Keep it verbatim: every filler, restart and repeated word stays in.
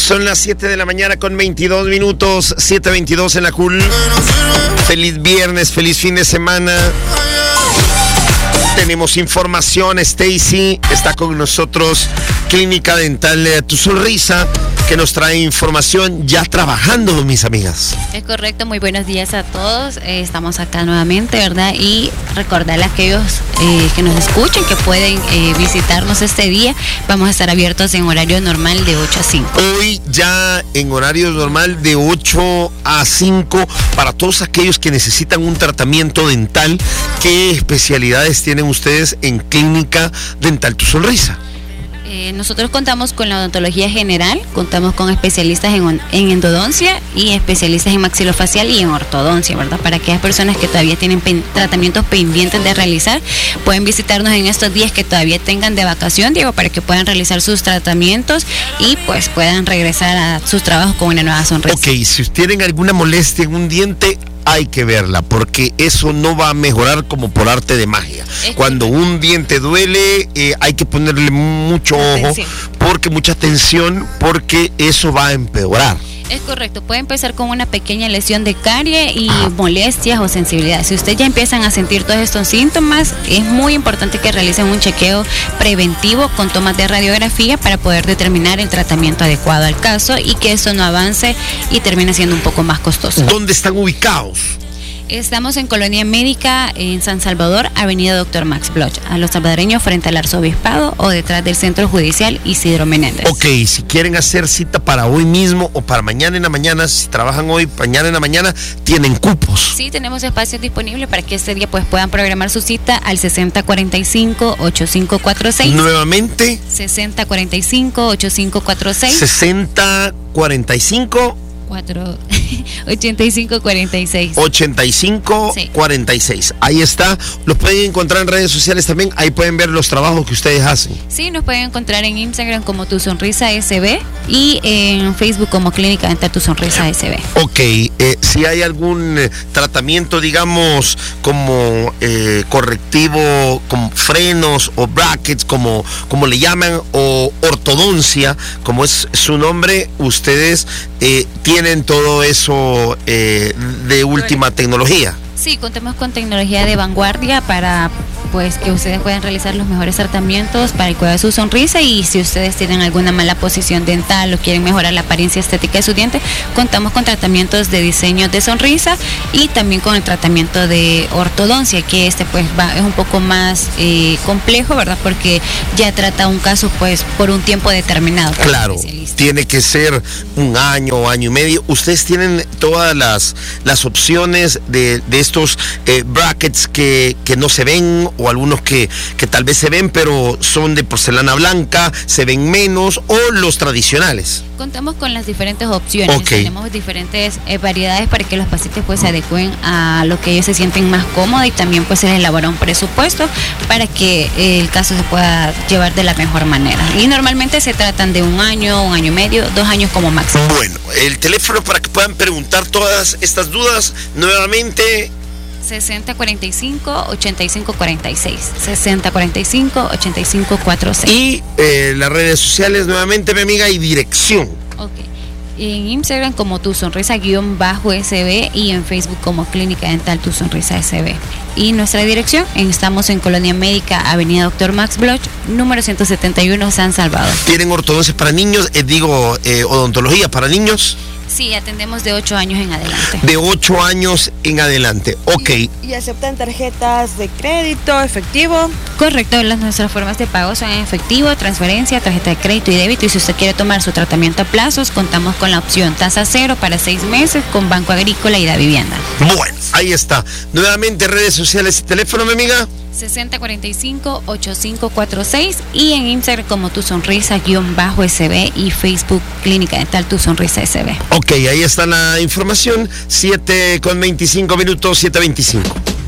Son las siete de la mañana con veintidós minutos, siete veintidós en la Cool. Feliz viernes, feliz fin de semana. Tenemos información, Stacy está con nosotros, Clínica Dental de Tu Sonrisa, que nos trae información ya trabajando, mis amigas. Es correcto, muy buenos días a todos, eh, estamos acá nuevamente, ¿verdad? Y recordarle a aquellos eh, que nos escuchen que pueden eh, visitarnos este día, vamos a estar abiertos en horario normal de ocho a cinco. Hoy ya en horario normal de ocho a cinco, para todos aquellos que necesitan un tratamiento dental. ¿Qué especialidades tienen ustedes en Clínica Dental Tu Sonrisa? Eh, nosotros contamos con la odontología general, contamos con especialistas en, en endodoncia y especialistas en maxilofacial y en ortodoncia, ¿verdad? Para aquellas personas que todavía tienen pen, tratamientos pendientes de realizar, pueden visitarnos en estos días que todavía tengan de vacación, Diego, para que puedan realizar sus tratamientos y pues puedan regresar a sus trabajos con una nueva sonrisa. Ok, si tienen alguna molestia en un diente, hay que verla, porque eso no va a mejorar como por arte de magia. Es Cuando que... un diente duele, eh, hay que ponerle mucho ojo, porque mucha atención, porque eso va a empeorar. Es correcto, puede empezar con una pequeña lesión de carie y ah. molestias o sensibilidad. Si ustedes ya empiezan a sentir todos estos síntomas, es muy importante que realicen un chequeo preventivo con tomas de radiografía para poder determinar el tratamiento adecuado al caso y que esto no avance y termine siendo un poco más costoso. ¿Dónde están ubicados? Estamos en Colonia Médica, en San Salvador, Avenida Doctor Max Bloch, a los salvadoreños frente al Arzobispado o detrás del Centro Judicial Isidro Menéndez. Ok, si quieren hacer cita para hoy mismo o para mañana en la mañana, si trabajan hoy, mañana en la mañana, ¿tienen cupos? Sí, tenemos espacios disponibles para que este día pues puedan programar su cita al sesenta cuarenta y cinco, ochenta y cinco cuarenta y seis. Nuevamente. sesenta cuarenta y cinco, ochenta y cinco cuarenta y seis. sesenta cuarenta y cinco. ochenta y cinco cuarenta y seis. ochenta y cinco cuarenta y seis. Ahí está. Los pueden encontrar en redes sociales también. Ahí pueden ver los trabajos que ustedes hacen. Sí, nos pueden encontrar en Instagram como Tu Sonrisa S B y en Facebook como Clínica Dental Tu Sonrisa S B. Ok. Eh, si hay algún eh, tratamiento, digamos, como eh, correctivo, como frenos o brackets, como, como le llaman, o ortodoncia, como es su nombre, ustedes eh, tienen todo eso eh, de última tecnología. Sí, contamos con tecnología de vanguardia para pues que ustedes puedan realizar los mejores tratamientos para el cuidado de su sonrisa, y si ustedes tienen alguna mala posición dental o quieren mejorar la apariencia estética de su diente, contamos con tratamientos de diseño de sonrisa y también con el tratamiento de ortodoncia, que este pues va, es un poco más eh, complejo, ¿verdad? Porque ya trata un caso pues por un tiempo determinado. Claro, tiene que ser un año o año y medio. Ustedes tienen todas las, las opciones de, de estos eh, brackets que, que no se ven, o algunos que, que tal vez se ven pero son de porcelana blanca, se ven menos, o los tradicionales. Contamos con las diferentes opciones, okay. Tenemos diferentes eh, variedades para que los pacientes pues se adecuen a lo que ellos se sienten más cómodos, y también pues se les elabora un presupuesto para que eh, el caso se pueda llevar de la mejor manera. Y normalmente se tratan de un año, un año y medio, dos años como máximo. Bueno, el teléfono para que puedan preguntar todas estas dudas, nuevamente... sesenta cuarenta y cinco, ochenta y cinco cuarenta y seis. sesenta cuarenta y cinco, ochenta y cinco cuarenta y seis. Y eh, las redes sociales nuevamente, mi amiga, y dirección. Ok. En Instagram como Tu Sonrisa guión bajo S B y en Facebook como Clínica Dental Tu Sonrisa S B. Y nuestra dirección, estamos en Colonia Médica, Avenida Doctor Max Bloch, número ciento setenta y uno, San Salvador. ¿Tienen ortodoncia para niños? Eh, digo, eh, odontología para niños. Sí, atendemos de ocho años en adelante. De ocho años en adelante, ok. ¿Y, y aceptan tarjetas de crédito, efectivo? Correcto, las, nuestras formas de pago son en efectivo, transferencia, tarjeta de crédito y débito. Y si usted quiere tomar su tratamiento a plazos, contamos con la opción tasa cero para seis meses con Banco Agrícola y Da Vivienda. Bueno, ahí está. Nuevamente, redes sociales y teléfono, mi amiga. sesenta cuarenta y cinco, ochenta y cinco cuarenta y seis y en Instagram como Tu Sonrisa guión bajo S B y Facebook Clínica Dental Tu Sonrisa S B. Ok, ahí está la información. siete con veinticinco minutos, siete veinticinco.